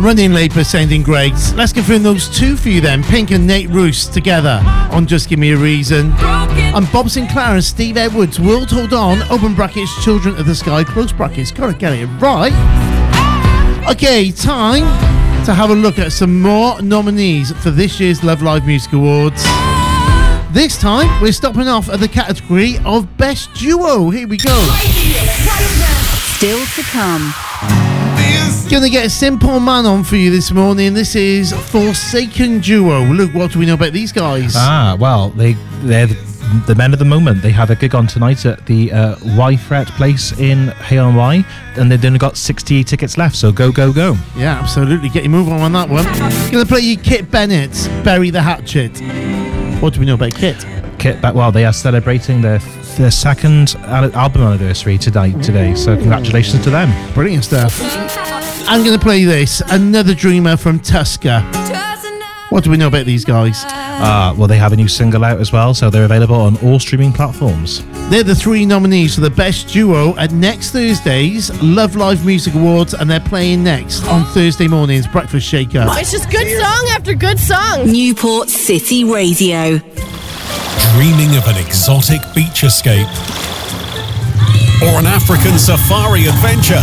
Running late but sounding great. Let's confirm those two for you then. Pink and Nate Roos together on Just Give Me a Reason. And Bob Sinclair and Steve Edwards, World Hold On, open brackets, Children of the Sky, close brackets. Gotta get it right. Okay, time to have a look at some more nominees for this year's Love Live Music Awards. This time, we're stopping off at the category of Best Duo. Here we go. Still to come. Gonna get a Simple Man on for you this morning. This is Forsaken Duo. Luke, what do we know about these guys? Well, they're the men of the moment. They have a gig on tonight at the Y-Fret place in Hay-on-Wye, and they've only got 60 tickets left, so go, go, go. Yeah, absolutely. Get your move on that one. Gonna play you Kit Bennett, Bury the Hatchet. What do we know about Kit? Well, they are celebrating their second album anniversary today, so congratulations to them. Brilliant stuff. I'm going to play this, Another Dreamer from Tusker. What do we know about these guys? Well, they have a new single out as well, so they're available on all streaming platforms. They're the three nominees for the Best Duo at next Thursday's Love Live Music Awards, and they're playing next on Thursday morning's Breakfast Shaker. It's just good song after good song. Newport City Radio. Dreaming of an exotic beach escape or an African safari adventure?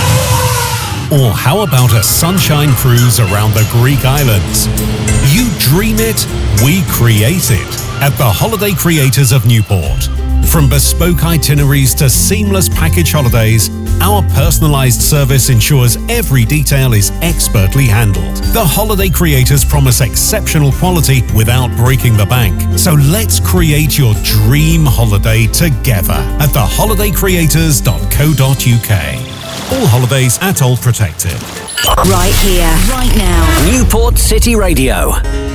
Or how about a sunshine cruise around the Greek islands? You dream it, we create it at the Holiday Creators of Newport. From bespoke itineraries to seamless package holidays, our personalised service ensures every detail is expertly handled. The Holiday Creators promise exceptional quality without breaking the bank. So let's create your dream holiday together at theholiday.creators.co.uk. All holidays at all protected. Right here, right now. Newport City Radio.